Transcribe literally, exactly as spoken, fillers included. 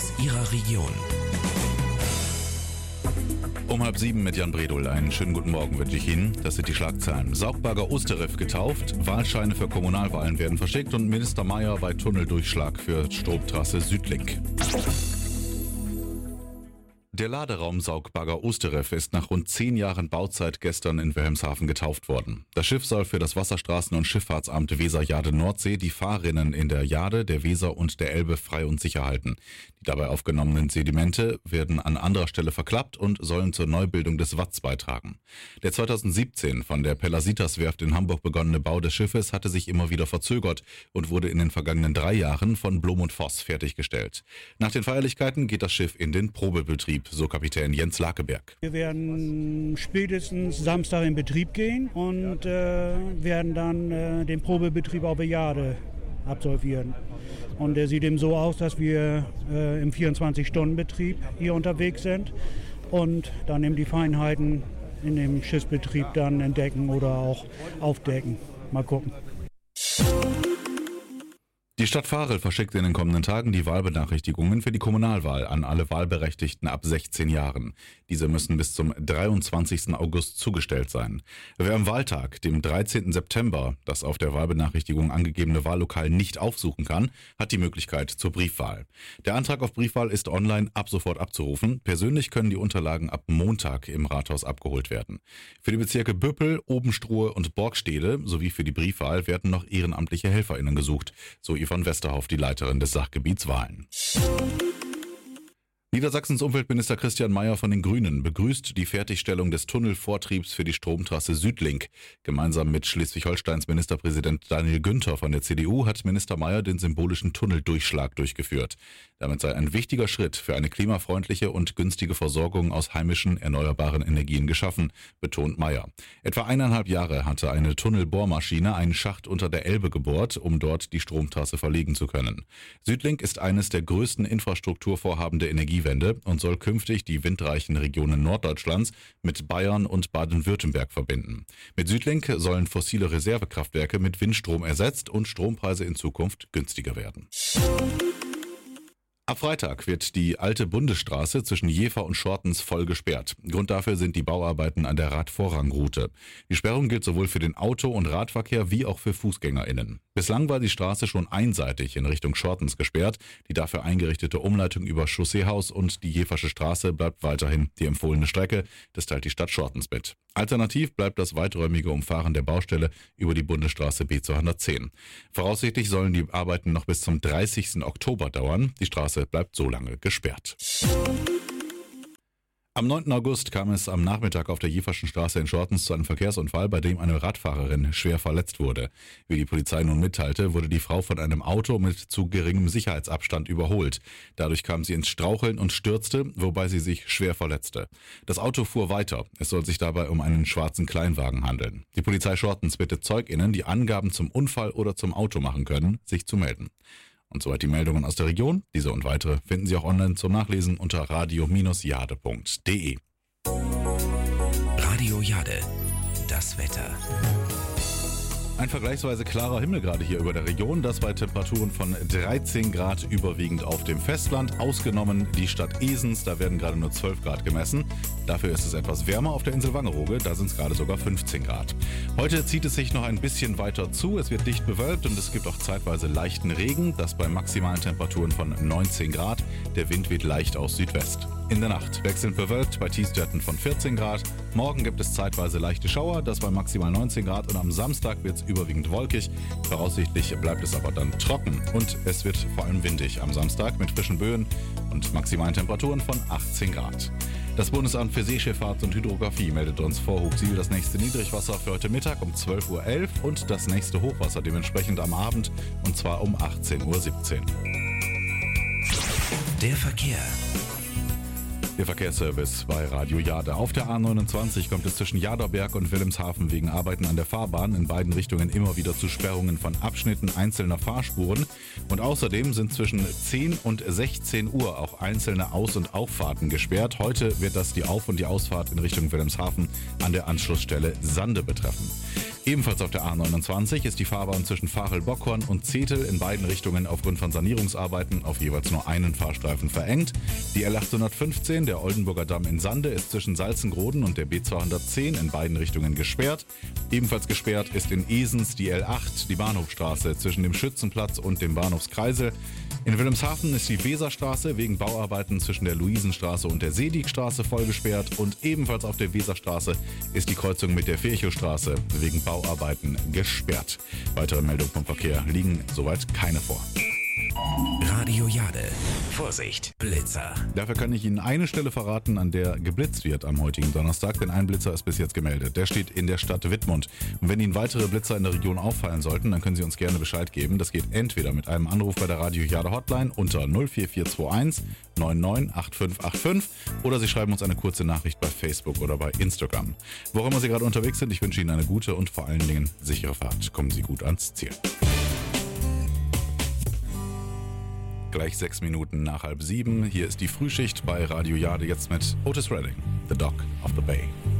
aus Ihrer Region. Um halb sieben mit Jan Bredul. Einen schönen guten Morgen wünsche ich Ihnen. Das sind die Schlagzeilen. Saugbagger Osterreff getauft, Wahlscheine für Kommunalwahlen werden verschickt und Minister Mayer bei Tunneldurchschlag für Stromtrasse Südlink. Der Laderaum-Saugbagger Osterreff ist nach rund zehn Jahren Bauzeit gestern in Wilhelmshaven getauft worden. Das Schiff soll für das Wasserstraßen- und Schifffahrtsamt Weser-Jade-Nordsee die Fahrrinnen in der Jade, der Weser und der Elbe frei und sicher halten. Die dabei aufgenommenen Sedimente werden an anderer Stelle verklappt und sollen zur Neubildung des Watts beitragen. Der zweitausendsiebzehn von der Pellasitas-Werft in Hamburg begonnene Bau des Schiffes hatte sich immer wieder verzögert und wurde in den vergangenen drei Jahren von Blom und Voss fertiggestellt. Nach den Feierlichkeiten geht das Schiff in den Probebetrieb, so Kapitän Jens Lakeberg. Wir werden spätestens Samstag in Betrieb gehen und äh, werden dann äh, den Probebetrieb auf der Jade absolvieren. Und der sieht eben so aus, dass wir äh, im vierundzwanzig-Stunden-Betrieb hier unterwegs sind und dann eben die Feinheiten in dem Schiffsbetrieb dann entdecken oder auch aufdecken. Mal gucken. Die Stadt Varel verschickt in den kommenden Tagen die Wahlbenachrichtigungen für die Kommunalwahl an alle Wahlberechtigten ab sechzehn Jahren. Diese müssen bis zum dreiundzwanzigsten August zugestellt sein. Wer am Wahltag, dem dreizehnten September, das auf der Wahlbenachrichtigung angegebene Wahllokal nicht aufsuchen kann, hat die Möglichkeit zur Briefwahl. Der Antrag auf Briefwahl ist online ab sofort abzurufen. Persönlich können die Unterlagen ab Montag im Rathaus abgeholt werden. Für die Bezirke Büppel, Obenstruhe und Borgstede sowie für die Briefwahl werden noch ehrenamtliche HelferInnen gesucht, so Yvonne Westerhoff, die Leiterin des Sachgebiets Wahlen. Niedersachsens Umweltminister Christian Mayer von den Grünen begrüßt die Fertigstellung des Tunnelvortriebs für die Stromtrasse Südlink. Gemeinsam mit Schleswig-Holsteins Ministerpräsident Daniel Günther von der C D U hat Minister Mayer den symbolischen Tunneldurchschlag durchgeführt. Damit sei ein wichtiger Schritt für eine klimafreundliche und günstige Versorgung aus heimischen erneuerbaren Energien geschaffen, betont Mayer. Etwa eineinhalb Jahre hatte eine Tunnelbohrmaschine einen Schacht unter der Elbe gebohrt, um dort die Stromtrasse verlegen zu können. Südlink ist eines der größten Infrastrukturvorhaben der Energie und soll künftig die windreichen Regionen Norddeutschlands mit Bayern und Baden-Württemberg verbinden. Mit Südlink sollen fossile Reservekraftwerke mit Windstrom ersetzt und Strompreise in Zukunft günstiger werden. Ab Freitag wird die alte Bundesstraße zwischen Jever und Schortens voll gesperrt. Grund dafür sind die Bauarbeiten an der Radvorrangroute. Die Sperrung gilt sowohl für den Auto- und Radverkehr wie auch für FußgängerInnen. Bislang war die Straße schon einseitig in Richtung Schortens gesperrt. Die dafür eingerichtete Umleitung über Chausseehaus und die Jeversche Straße bleibt weiterhin die empfohlene Strecke. Das teilt die Stadt Schortens mit. Alternativ bleibt das weiträumige Umfahren der Baustelle über die Bundesstraße B zweihundertzehn. Voraussichtlich sollen die Arbeiten noch bis zum dreißigsten Oktober dauern. Die Straße bleibt so lange gesperrt. Am neunten August kam es am Nachmittag auf der Jeverschen Straße in Schortens zu einem Verkehrsunfall, bei dem eine Radfahrerin schwer verletzt wurde. Wie die Polizei nun mitteilte, wurde die Frau von einem Auto mit zu geringem Sicherheitsabstand überholt. Dadurch kam sie ins Straucheln und stürzte, wobei sie sich schwer verletzte. Das Auto fuhr weiter. Es soll sich dabei um einen schwarzen Kleinwagen handeln. Die Polizei Schortens bittet ZeugInnen, die Angaben zum Unfall oder zum Auto machen können, sich zu melden. Und soweit die Meldungen aus der Region. Diese und weitere finden Sie auch online zum Nachlesen unter radio Bindestrich jade punkt de. Radio Jade, das Wetter. Ein vergleichsweise klarer Himmel gerade hier über der Region, das bei Temperaturen von dreizehn Grad überwiegend auf dem Festland, ausgenommen die Stadt Esens, da werden gerade nur zwölf Grad gemessen. Dafür ist es etwas wärmer auf der Insel Wangerooge, da sind es gerade sogar fünfzehn Grad. Heute zieht es sich noch ein bisschen weiter zu, es wird dicht bewölkt und es gibt auch zeitweise leichten Regen, das bei maximalen Temperaturen von neunzehn Grad, der Wind weht leicht aus Südwest. In der Nacht wechselnd bewölkt bei Tiefstwerten von vierzehn Grad, morgen gibt es zeitweise leichte Schauer, das bei maximal neunzehn Grad und am Samstag wird es überwiegend wolkig, voraussichtlich bleibt es aber dann trocken und es wird vor allem windig am Samstag mit frischen Böen und maximalen Temperaturen von achtzehn Grad. Das Bundesamt für Seeschifffahrt und Hydrographie meldet uns vor Hugsiel das nächste Niedrigwasser für heute Mittag um zwölf Uhr elf und das nächste Hochwasser dementsprechend am Abend und zwar um achtzehn Uhr siebzehn. Der Verkehr. Der Verkehrsservice bei Radio Jade. Auf der A neunundzwanzig kommt es zwischen Jaderberg und Wilhelmshaven wegen Arbeiten an der Fahrbahn in beiden Richtungen immer wieder zu Sperrungen von Abschnitten einzelner Fahrspuren. Und außerdem sind zwischen zehn und sechzehn Uhr auch einzelne Aus- und Auffahrten gesperrt. Heute wird das die Auf- und die Ausfahrt in Richtung Wilhelmshaven an der Anschlussstelle Sande betreffen. Ebenfalls auf der A neunundzwanzig ist die Fahrbahn zwischen Vachel-Bockhorn und Zetel in beiden Richtungen aufgrund von Sanierungsarbeiten auf jeweils nur einen Fahrstreifen verengt. Die L achthundertfünfzehn, der Oldenburger Damm in Sande, ist zwischen Salzengroden und der B zweihundertzehn in beiden Richtungen gesperrt. Ebenfalls gesperrt ist in Esens die L acht, die Bahnhofstraße zwischen dem Schützenplatz und dem Bahnhofskreisel. In Wilhelmshaven ist die Weserstraße wegen Bauarbeiten zwischen der Luisenstraße und der Seedigstraße voll gesperrt und ebenfalls auf der Weserstraße ist die Kreuzung mit der Virchowstraße wegen Bauarbeiten gesperrt. Weitere Meldungen vom Verkehr liegen soweit keine vor. Radio Jade. Vorsicht, Blitzer. Dafür kann ich Ihnen eine Stelle verraten, an der geblitzt wird am heutigen Donnerstag, denn ein Blitzer ist bis jetzt gemeldet. Der steht in der Stadt Wittmund. Und wenn Ihnen weitere Blitzer in der Region auffallen sollten, dann können Sie uns gerne Bescheid geben. Das geht entweder mit einem Anruf bei der Radio Jade Hotline unter null vier vier zwei eins neun neun acht fünf acht fünf oder Sie schreiben uns eine kurze Nachricht bei Facebook oder bei Instagram. Wo auch immer Sie gerade unterwegs sind, ich wünsche Ihnen eine gute und vor allen Dingen sichere Fahrt. Kommen Sie gut ans Ziel. Gleich sechs Minuten nach halb sieben. Hier ist die Frühschicht bei Radio Jade jetzt mit Otis Redding, The Dock of the Bay.